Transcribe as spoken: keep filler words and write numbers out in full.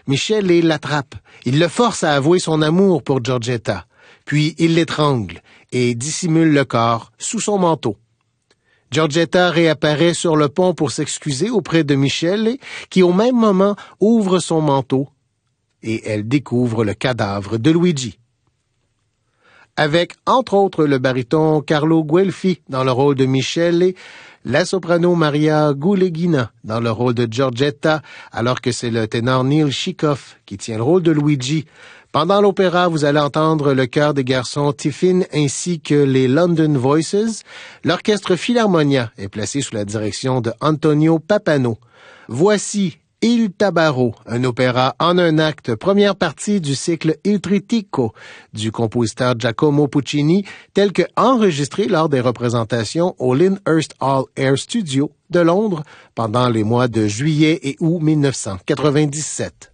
Michele l'attrape. Il le force à avouer son amour pour Giorgetta. Puis il l'étrangle et dissimule le corps sous son manteau. Giorgetta réapparaît sur le pont pour s'excuser auprès de Michele, qui au même moment ouvre son manteau et elle découvre le cadavre de Luigi. Avec, entre autres, le baryton Carlo Guelfi dans le rôle de Michele, la soprano Maria Guleghina dans le rôle de Giorgetta, alors que c'est le ténor Neil Chikoff qui tient le rôle de Luigi. Pendant l'opéra, vous allez entendre le chœur des garçons Tiffin ainsi que les London Voices. L'orchestre Philharmonia est placé sous la direction de Antonio Papano. Voici Il Tabarro, un opéra en un acte, première partie du cycle Il Trittico du compositeur Giacomo Puccini, tel que enregistré lors des représentations au Lyndhurst Hall Air Studio de Londres pendant les mois de juillet et août mille neuf cent quatre-vingt-dix-sept.